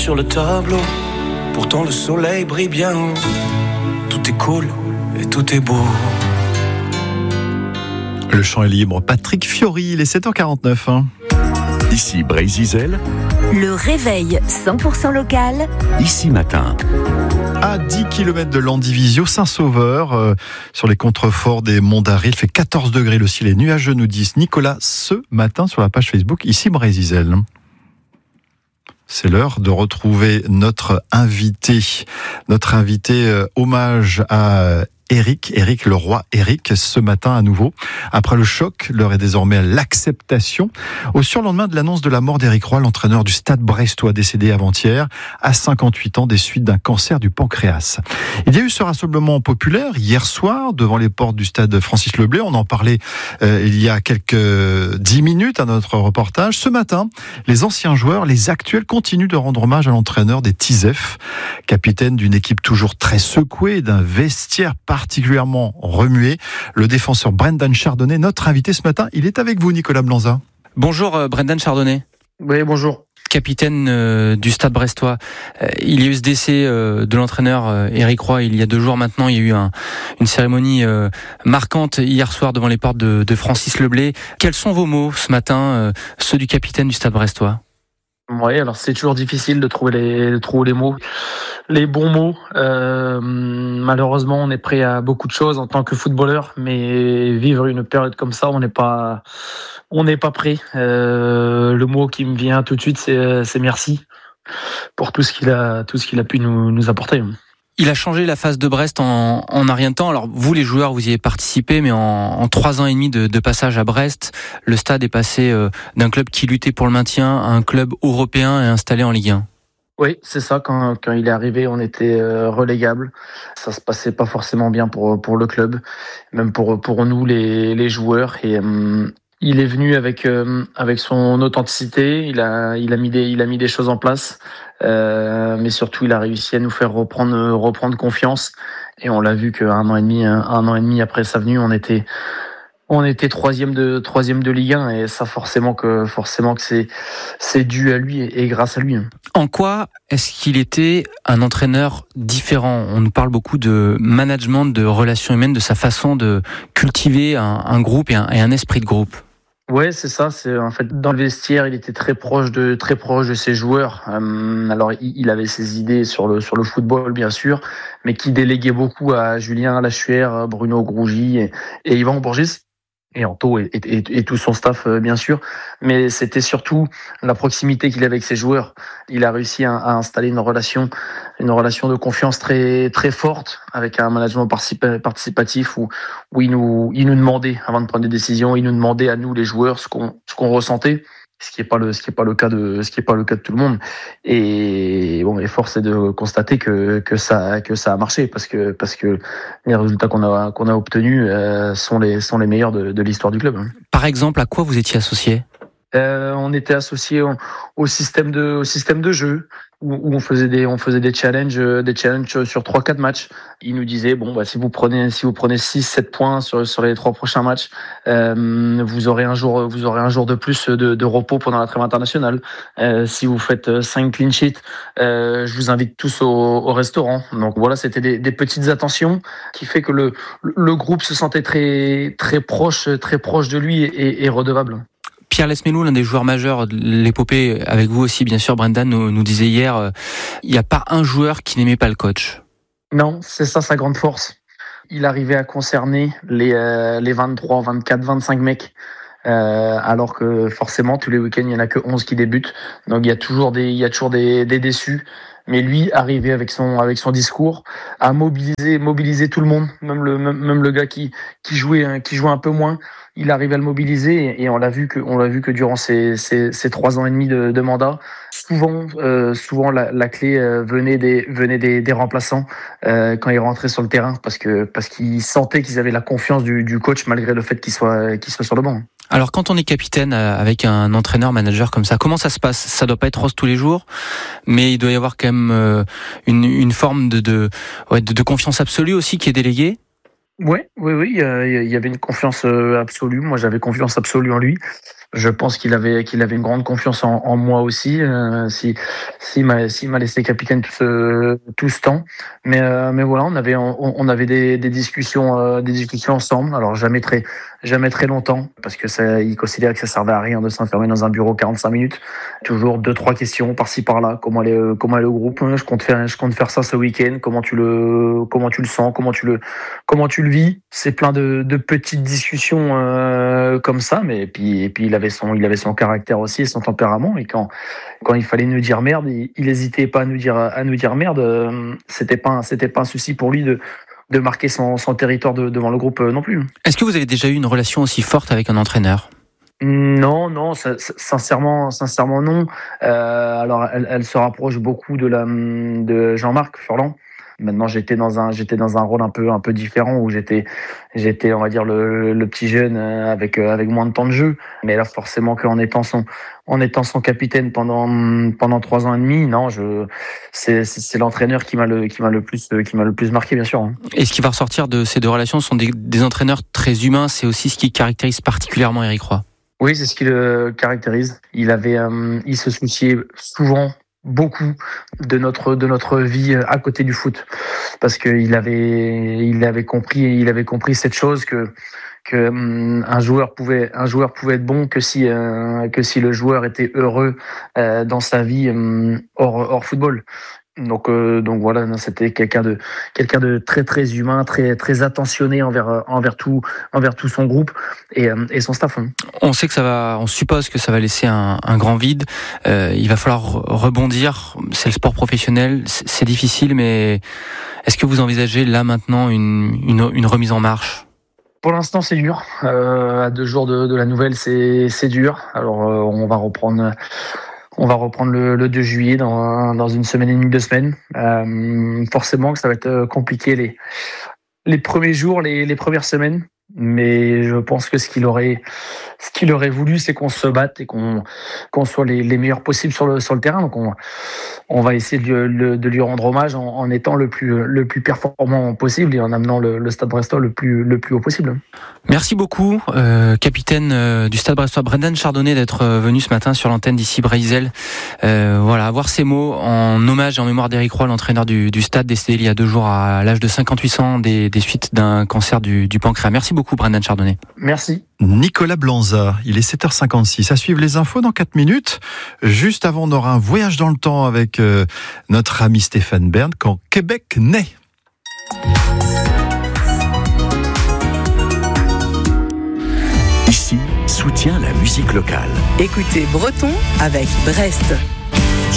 sur le tableau. Pourtant le soleil brille bien haut. Tout est cool et tout est beau. Le chant est libre. Patrick Fiori, il est 7h49. Ici Brésil. Le réveil 100% local. Ici matin. À 10 km de l'Andivisio, Saint-Sauveur, sur les contreforts des Monts d'Arrée. Il fait 14 degrés, le ciel est nuageux, nous dit Nicolas ce matin sur la page Facebook Ici Brésil. C'est l'heure de retrouver notre invité hommage à Éric Leroy, ce matin à nouveau. Après le choc, l'heure est désormais à l'acceptation. Au surlendemain de l'annonce de la mort d'Éric Roy, l'entraîneur du Stade brestois décédé avant-hier, à 58 ans des suites d'un cancer du pancréas. Il y a eu ce rassemblement populaire hier soir devant les portes du Stade Francis Leblay. On en parlait il y a quelques 10 minutes à notre reportage. Ce matin, les anciens joueurs, les actuels, continuent de rendre hommage à l'entraîneur des Tisef, capitaine d'une équipe toujours très secouée, d'un vestiaire particulièrement remué. Le défenseur Brendan Chardonnay, notre invité ce matin, il est avec vous, Nicolas Blanza. Bonjour Brendan Chardonnay. Oui, bonjour. Capitaine du Stade brestois. Il y a eu ce décès de l'entraîneur Éric Roy il y a 2 jours maintenant. Il y a eu une cérémonie marquante hier soir devant les portes de Francis Leblay. Quels sont vos mots ce matin, ceux du capitaine du Stade brestois ? Oui, alors c'est toujours difficile de trouver les mots, les bons mots. Malheureusement, on est prêt à beaucoup de choses en tant que footballeur, mais vivre une période comme ça, on n'est pas prêt. Le mot qui me vient tout de suite, c'est merci pour tout ce qu'il a pu nous apporter. Il a changé la face de Brest en un rien de temps. Alors vous, les joueurs, vous y avez participé, mais en 3 ans et demi de passage à Brest, le Stade est passé d'un club qui luttait pour le maintien à un club européen et installé en Ligue 1. Oui, c'est ça. Quand il est arrivé, on était relégable. Ça se passait pas forcément bien pour le club, même pour nous les joueurs. Et il est venu avec son authenticité. Il a mis des choses en place, mais surtout il a réussi à nous faire reprendre confiance. Et on l'a vu qu'un an et demi après sa venue, on était troisième de Ligue 1, et ça forcément que c'est dû à lui et grâce à lui. En quoi est-ce qu'il était un entraîneur différent ? On nous parle beaucoup de management, de relations humaines, de sa façon de cultiver un groupe et un esprit de groupe. Ouais, c'est ça. C'est en fait dans le vestiaire, il était très proche de ses joueurs. Alors il avait ses idées sur le football, bien sûr, mais qui déléguait beaucoup à Julien Lachuer, Bruno Grougy et Yvan Bourgis. Et Anto et tout son staff, bien sûr. Mais c'était surtout la proximité qu'il avait avec ses joueurs. Il a réussi à installer une relation de confiance très, très forte, avec un management participatif où il nous demandait, avant de prendre des décisions, il nous demandait à nous, les joueurs, ce qu'on ressentait. Ce qui est pas le cas de tout le monde. Et bon, et force est de constater que ça a marché, parce que les résultats qu'on a obtenus sont les meilleurs de l'histoire du club. Par exemple, à quoi vous étiez associé ? On était associé au système de jeu, où on faisait des challenges sur 3-4 matchs. Il nous disait si vous prenez 6-7 points sur les 3 prochains matchs, vous aurez un jour de plus de repos pendant la trêve internationale. Si vous faites 5 clean sheets, je vous invite tous au restaurant. Donc voilà, c'était des petites attentions qui fait que le groupe se sentait très très proche de lui et redevable. Pierre Lesmelou, l'un des joueurs majeurs de l'épopée, avec vous aussi bien sûr, Brendan, nous disait hier, il n'y a pas un joueur qui n'aimait pas le coach. Non, c'est ça sa grande force. Il arrivait à concerner les 23, 24, 25 mecs, alors que forcément tous les week-ends il n'y en a que 11 qui débutent. Donc il y a toujours des déçus. Mais lui arrivait avec son discours à mobiliser tout le monde, même le gars qui jouait un peu moins. Il arrivait à le mobiliser, et on l'a vu que durant ces 3 ans et demi de mandat, souvent la clé venait des remplaçants quand ils rentraient sur le terrain, parce qu'ils sentaient qu'ils avaient la confiance du coach, malgré le fait qu'il soit sur le banc. Alors quand on est capitaine avec un entraîneur-manager comme ça, comment ça se passe ? Ça doit pas être rose tous les jours, mais il doit y avoir quand même une forme de confiance absolue aussi qui est déléguée. Oui, il y avait une confiance absolue. Moi, j'avais confiance absolue en lui. Je pense qu'il avait une grande confiance en moi aussi. S'il m'a laissé capitaine tout ce temps. Mais voilà, on avait des discussions ensemble. Alors jamais très longtemps, parce que il considérait que ça servait à rien de s'enfermer dans un bureau 45 minutes. Toujours 2-3 questions par-ci par-là. Comment aller au groupe? Je compte faire ça ce week-end. Comment tu le sens? Comment tu le vis? C'est plein de petites discussions comme ça, mais puis il avait son caractère aussi et son tempérament, et quand il fallait nous dire merde, il hésitait pas à nous dire merde. C'était pas un souci pour lui de marquer son territoire devant le groupe non plus. Est-ce que vous avez déjà eu une relation aussi forte avec un entraîneur? Non, sincèrement non. Alors elle se rapproche beaucoup de Jean-Marc Furlan. Maintenant, j'étais dans un rôle un peu différent, où j'étais, on va dire, le petit jeune avec moins de temps de jeu. Mais là, forcément, qu'en étant son capitaine pendant 3 ans et demi, non, c'est l'entraîneur qui m'a le plus marqué, bien sûr. Et ce qui va ressortir de ces deux relations, ce sont des entraîneurs très humains. C'est aussi ce qui caractérise particulièrement Éric Roy. Oui, c'est ce qui le caractérise. Il se souciait souvent beaucoup de notre vie à côté du foot, parce qu'il avait compris cette chose que un joueur pouvait être bon que si le joueur était heureux dans sa vie hors football. Donc voilà, c'était quelqu'un de très très humain, très très attentionné envers tout son groupe et son staff. On suppose que ça va laisser un grand vide. Il va falloir rebondir. C'est le sport professionnel, c'est difficile, mais est-ce que vous envisagez là maintenant une remise en marche? Pour l'instant, c'est dur. À 2 jours de la nouvelle, c'est dur. Alors on va reprendre le 2 juillet dans une semaine et demie, 2 semaines. Forcément que ça va être compliqué les premiers jours, les premières semaines. Mais je pense que ce qu'il aurait voulu, c'est qu'on se batte et qu'on soit les meilleurs possibles sur le terrain. Donc on va essayer de lui rendre hommage en étant le plus performant possible et en amenant le Stade Brestois le plus haut possible. Merci beaucoup, capitaine du Stade Brestois, Brendan Chardonnay, d'être venu ce matin sur l'antenne d'ici Brésil. Voilà, avoir ces mots en hommage et en mémoire d'Éric Roy, l'entraîneur du Stade, décédé il y a 2 jours à l'âge de 58 ans des suites d'un cancer du pancréas. Merci beaucoup, Brendan Chardonnay. Merci. Nicolas Blanza, il est 7h56. À suivre les infos dans 4 minutes. Juste avant, on aura un voyage dans le temps avec notre ami Stéphane Bern, quand Québec naît. Ici, soutient la musique locale. Écoutez Breton avec Brest.